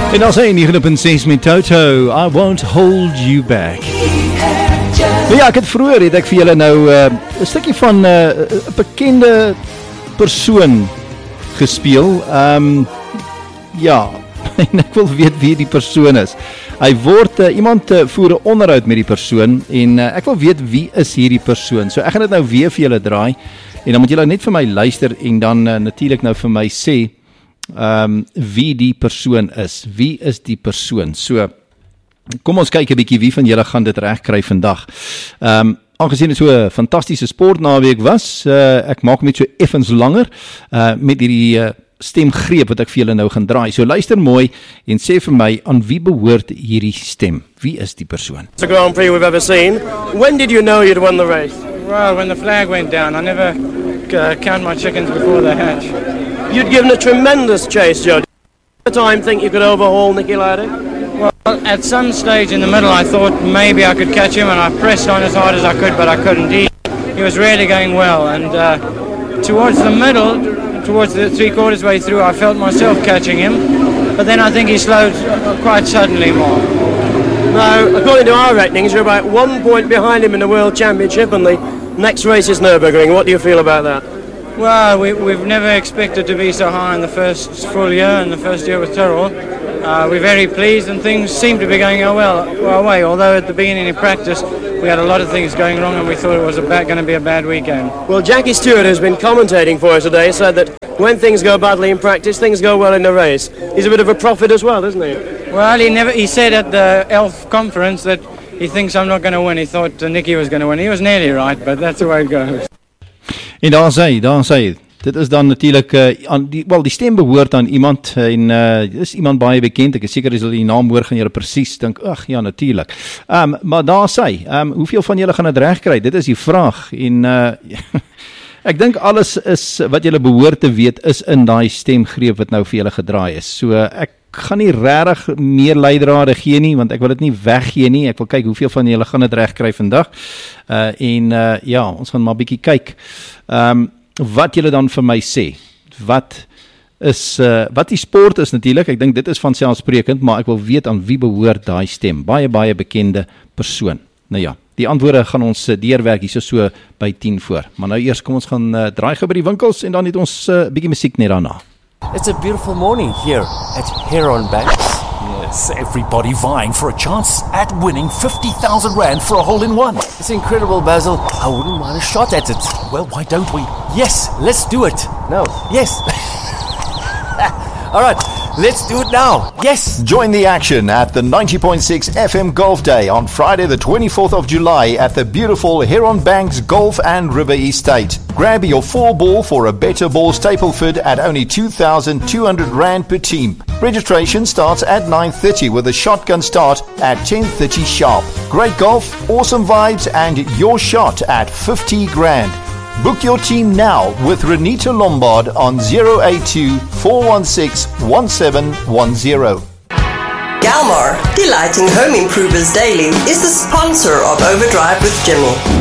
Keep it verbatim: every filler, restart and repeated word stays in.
En dan sê negen punt ses met Toto, I won't hold you back. Nou ja, ek het vroeër het ek vir julle nou 'n uh, stukkie van 'n uh, bekende persoon gespeel. Um, ja, en ek wil weet wie die persoon is. Hy word, uh, iemand uh, voer 'n onderhoud met die persoon en uh, ek wil weet wie is hierdie persoon. So ek gaan dit nou weer vir julle draai en dan moet julle net vir my luister en dan uh, natuurlik nou vir my sê um, wie die persoon is. Wie is die persoon? So, kom ons kyk 'n bietjie wie van julle gaan dit reg kry vandag. Um, Aangesien dit so 'n fantastiese sportnaweek was, uh, ek maak net so effens langer uh, met hierdie uh, stemgreep wat ek vir julle nou gaan draai. So luister mooi en sê vir my, aan wie behoort hierdie stem? Wie is die persoon? It's a Grand Prix we've ever seen. When did you know you'd won the race? Well, when the flag went down. I never uh, count my chickens before they hatch. You'd given a tremendous chase, Joe. Did you at the time think you could overhaul Nicky Lauda? Well, at some stage in the middle I thought maybe I could catch him, and I pressed on as hard as I could, but I couldn't. He, he was really going well, and uh, towards the middle, towards the three quarters way through, I felt myself catching him, but then I think he slowed quite suddenly more. Now, according to our reckonings, you're about one point behind him in the World Championship, and the next race is Nürburgring. What do you feel about that? Well, we, we've never expected to be so high in the first full year, in the first year with Tyrrell. Uh, we're very pleased, and things seem to be going our, well, our way, although at the beginning of practice we had a lot of things going wrong and we thought it was going to be a bad weekend. Well, Jackie Stewart, who's been commentating for us today, said that when things go badly in practice, things go well in the race. He's a bit of a prophet as well, isn't he? Well, he never. He said at the Elf conference that he thinks I'm not going to win. He thought uh, Nicky was going to win. He was nearly right, but that's the way it goes. En daar sê, daar sê, dit is dan natuurlik, uh, aan die, wel die stem behoort aan iemand, en uh, is iemand baie bekend, ek is seker as julle die naam hoor, gaan julle presies dink, ag ja, natuurlik. Um, maar daar sê, um, hoeveel van julle gaan dit reg kry? Dit is die vraag, en uh, ek dink alles is, wat julle behoort te weet, is in daai stemgreep wat nou vir julle gedraai is. So ek gaan nie regtig meer leidrade gee nie, want ek wil dit nie weggee nie, ek wil kyk hoeveel van julle gaan dit reg kry vandag, uh, en uh, ja, ons gaan maar bietjie kyk, um, wat julle dan vir my sê, wat is, uh, wat die sport is natuurlik, ek dink dit is vanselfsprekend, maar ek wil weet aan wie behoort daai stem, baie baie bekende persoon. Nou ja, die antwoorde gaan ons uh, deurwerk hier so, so by tien voor, maar nou eers kom ons gaan uh, draai gou by die winkels, en dan het ons uh, bietjie musiek net daarna. It's a beautiful morning here at Heron Banks. Yes, everybody vying for a chance at winning fifty thousand rand for a hole-in-one. It's incredible, Basil. I wouldn't mind a shot at it. Well, why don't we? Yes, let's do it. No, yes. All right, let's do it now. Yes. Join the action at the ninety point six F M Golf Day on Friday the twenty-fourth of July at the beautiful Heron Banks Golf and River Estate. Grab your four ball for a better ball Stapleford at only two thousand two hundred rand per team. Registration starts at nine thirty with a shotgun start at ten thirty sharp. Great golf, awesome vibes, and your shot at fifty grand. Book your team now with Renita Lombard on zero eight two, four one six, one seven one zero. Galmar, delighting home improvers daily, is the sponsor of Overdrive with Jimmy.